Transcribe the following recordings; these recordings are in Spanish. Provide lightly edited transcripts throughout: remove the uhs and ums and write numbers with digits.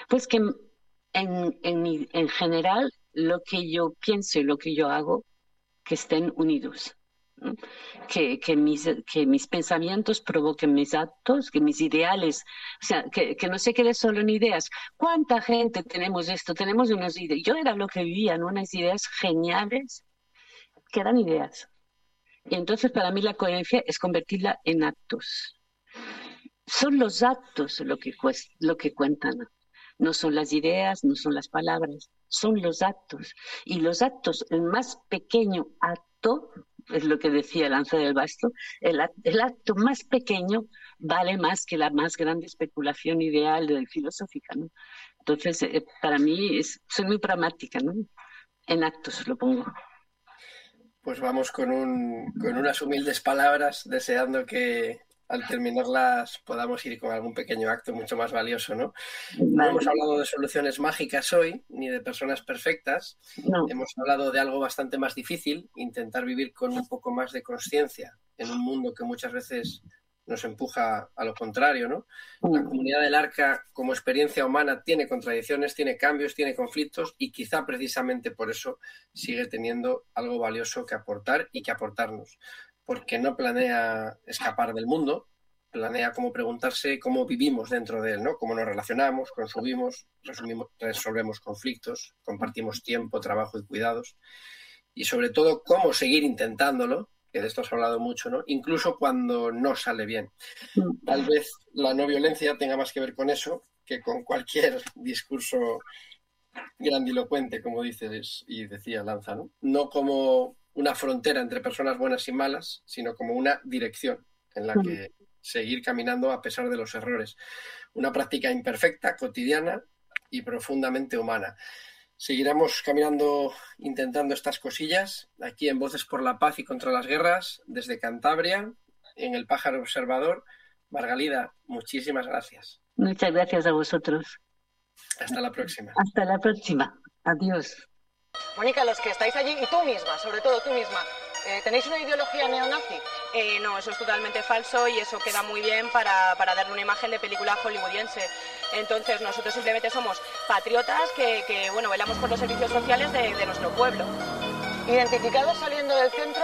Pues que en general lo que yo pienso y lo que yo hago, que estén unidos. ¿No? Que mis pensamientos provoquen mis actos, que mis ideales, o sea, que no se quede solo en ideas. ¿Cuánta gente tenemos esto? Tenemos unas ideas. Yo era lo que vivía, ¿no? Unas ideas geniales que eran ideas. Y entonces para mí la coherencia es convertirla en actos. Son los actos lo que cuentan. No son las ideas, no son las palabras, son los actos. Y los actos, el más pequeño acto, es lo que decía Lanza del Basto, el acto más pequeño vale más que la más grande especulación ideal filosófica, ¿no? Entonces, para mí, soy muy pragmática, ¿no? En actos lo pongo. Pues vamos con unas humildes palabras, deseando que al terminarlas podamos ir con algún pequeño acto mucho más valioso, ¿no? Vale. No hemos hablado de soluciones mágicas hoy, ni de personas perfectas. No. Hemos hablado de algo bastante más difícil, intentar vivir con un poco más de consciencia en un mundo que muchas veces nos empuja a lo contrario, ¿no? La comunidad del Arca, como experiencia humana, tiene contradicciones, tiene cambios, tiene conflictos, y quizá precisamente por eso sigue teniendo algo valioso que aportar y que aportarnos, porque no planea escapar del mundo, planea cómo preguntarse cómo vivimos dentro de él, ¿no? Cómo nos relacionamos, consumimos, resolvemos conflictos, compartimos tiempo, trabajo y cuidados, y sobre todo cómo seguir intentándolo, que de esto has hablado mucho, ¿no? Incluso cuando no sale bien. Tal vez la no violencia tenga más que ver con eso que con cualquier discurso grandilocuente, como dices y decía Lanza, ¿no? No como una frontera entre personas buenas y malas, sino como una dirección en la que seguir caminando a pesar de los errores. Una práctica imperfecta, cotidiana y profundamente humana. Seguiremos caminando, intentando estas cosillas, aquí en Voces por la Paz y contra las Guerras, desde Cantabria, en El Pájaro Observador. Margalida, muchísimas gracias. Muchas gracias a vosotros. Hasta la próxima. Hasta la próxima. Adiós. Mónica, los que estáis allí, y tú misma, sobre todo tú misma, ¿tenéis una ideología neonazi? No, eso es totalmente falso y eso queda muy bien para darle una imagen de película hollywoodiense. Entonces nosotros simplemente somos patriotas que bueno, velamos por los servicios sociales de nuestro pueblo. Identificados saliendo del centro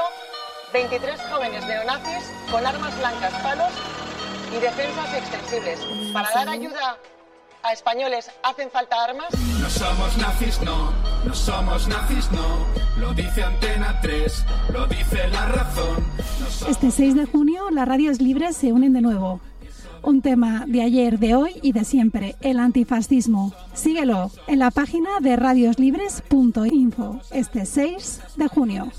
23 jóvenes neonazis con armas blancas, palos y defensas extensibles. Para dar ayuda a españoles, ¿hacen falta armas? No somos nazis, no. No somos nazis, no. Lo dice Antena 3, lo dice La Razón. Este 6 de junio, las radios libres se unen de nuevo. Un tema de ayer, de hoy y de siempre, el antifascismo. Síguelo en la página de radioslibres.info este 6 de junio.